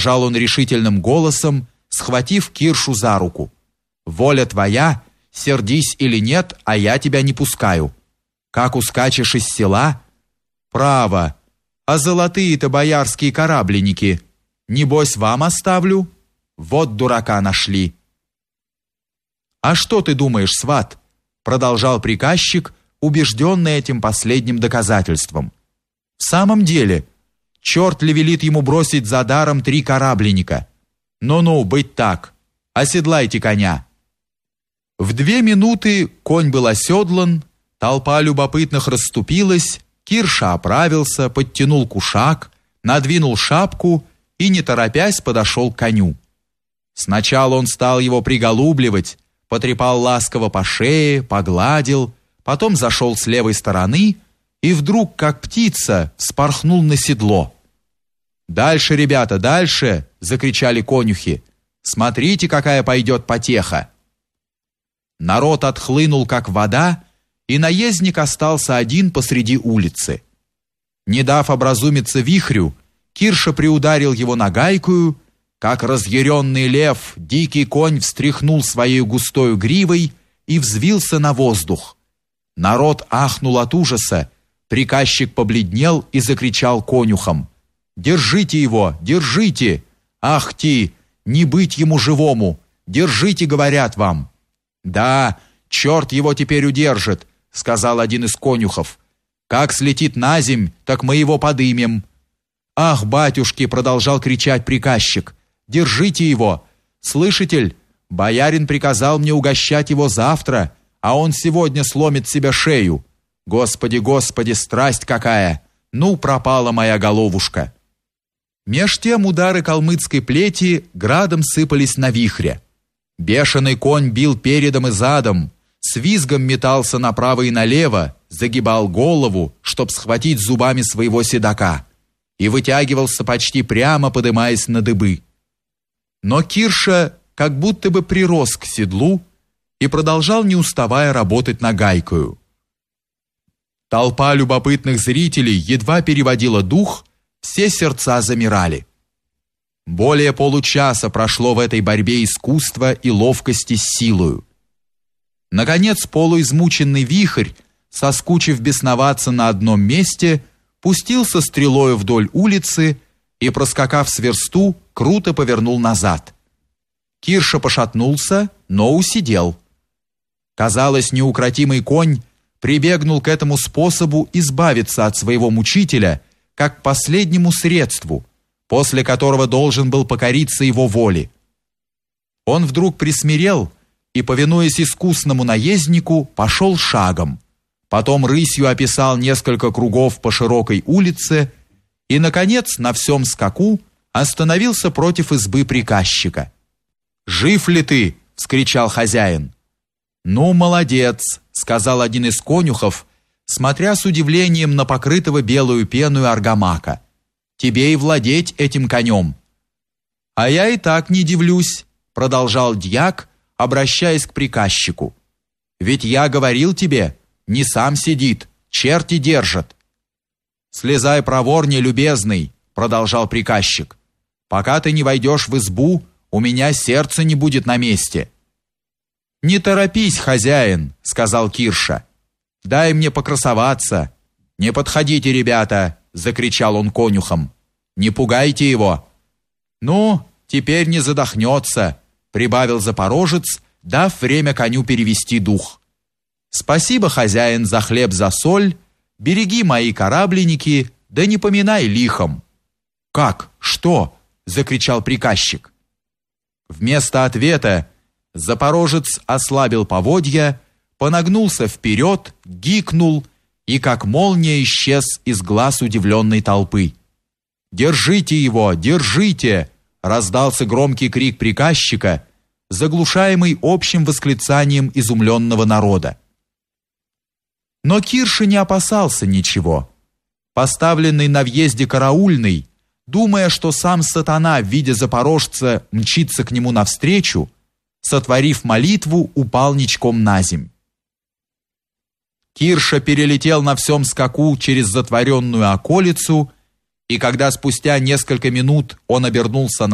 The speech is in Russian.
продолжал он решительным голосом, схватив Киршу за руку. «Воля твоя, сердись или нет, а я тебя не пускаю. Как ускачешь из села? Право, а золотые-то боярские корабленники, небось вам оставлю? Вот дурака нашли». «А что ты думаешь, сват?» продолжал приказчик, убежденный этим последним доказательством. «В самом деле, черт ли велит ему бросить за даром 3 корабленника? Ну-ну, быть так, оседлайте коня». В 2 минуты конь был оседлан, толпа любопытных расступилась, Кирша оправился, подтянул кушак, надвинул шапку и, не торопясь, подошел к коню. Сначала он стал его приголубливать, потрепал ласково по шее, погладил, потом зашел с левой стороны и вдруг, как птица, вспорхнул на седло. «Дальше, ребята, дальше!» — закричали конюхи. «Смотрите, какая пойдет потеха!» Народ отхлынул, как вода, и наездник остался один посреди улицы. Не дав образумиться вихрю, Кирша приударил его нагайкою. Как разъяренный лев, дикий конь встряхнул своей густою гривой и взвился на воздух. Народ ахнул от ужаса, приказчик побледнел и закричал конюхам: «Держите его, держите! Ах ти, не быть ему живому! Держите, говорят вам!» «Да, черт его теперь удержит», — сказал один из конюхов. «Как слетит наземь, так мы его подымем». «Ах, батюшки!» — продолжал кричать приказчик. «Держите его! Слышитель, боярин приказал мне угощать его завтра, а он сегодня сломит себе шею. Господи, Господи, страсть какая! Ну, пропала моя головушка!» Меж тем удары калмыцкой плети градом сыпались на вихре. Бешеный конь бил передом и задом, с визгом метался направо и налево, загибал голову, чтоб схватить зубами своего седока, и вытягивался почти прямо, подымаясь на дыбы. Но Кирша как будто бы прирос к седлу и продолжал, не уставая, работать нагайкою. Толпа любопытных зрителей едва переводила дух, все сердца замирали. Более получаса прошло в этой борьбе искусства и ловкости с силою. Наконец, полуизмученный вихрь, соскучив бесноваться на одном месте, пустился стрелою вдоль улицы и, проскакав с версту, круто повернул назад. Кирша пошатнулся, но усидел. Казалось, неукротимый конь прибегнул к этому способу избавиться от своего мучителя, как к последнему средству, после которого должен был покориться его воле. Он вдруг присмирел и, повинуясь искусному наезднику, пошел шагом, потом рысью описал несколько кругов по широкой улице и, наконец, на всем скаку остановился против избы приказчика. «Жив ли ты?» — вскричал хозяин. «Ну, молодец», — сказал один из конюхов, смотря с удивлением на покрытого белую пеную аргамака. «Тебе и владеть этим конем». «А я и так не дивлюсь», — продолжал дьяк, обращаясь к приказчику. «Ведь я говорил тебе, не сам сидит, черти держат». «Слезай проворнее, любезный», — продолжал приказчик. «Пока ты не войдешь в избу, у меня сердце не будет на месте». «Не торопись, хозяин», — сказал Кирша. «Дай мне покрасоваться». «Не подходите, ребята», — закричал он конюхам. «Не пугайте его». «Ну, теперь не задохнется», — прибавил запорожец, дав время коню перевести дух. «Спасибо, хозяин, за хлеб, за соль. Береги мои корабленники, да не поминай лихом». «Как? Что?» — закричал приказчик. Вместо ответа запорожец ослабил поводья, понагнулся вперед, гикнул и как молния исчез из глаз удивленной толпы. «Держите его, держите!» — раздался громкий крик приказчика, заглушаемый общим восклицанием изумленного народа. Но Кирша не опасался ничего. Поставленный на въезде караульный, думая, что сам сатана в виде запорожца мчится к нему навстречу, сотворив молитву, упал ничком наземь. Кирша перелетел на всем скаку через затворенную околицу, и когда спустя несколько минут он обернулся